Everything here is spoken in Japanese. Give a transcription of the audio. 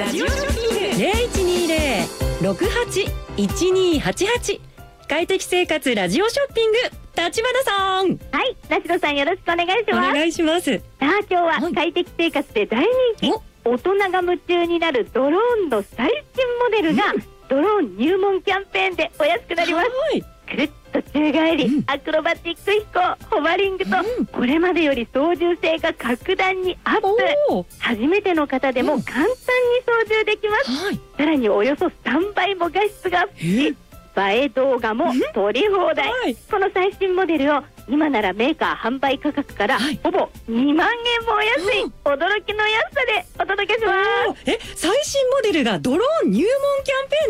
ラジオショッピング 0120-68-1288 快適生活ラジオショッピング、立花さん。 はい、梨野さんよろしくお願いします。 お願いします。 さあ今日は快適生活で大人気、大人が夢中になるドローンの最新モデルが、ドローン入門キャンペーンでお安くなります。くるっと宙返り、アクロバティック飛行、ホバリングと、これまでより操縦性が格段にアップ。初めての方でも簡単に操縦できます。さらにおよそ3倍も画質がアップし、映え動画も撮り放題。この最新モデルを今ならメーカー販売価格からほぼ2万円もお安い驚きの安さでお届けします。 最新モデルがドローン入門キャンペーン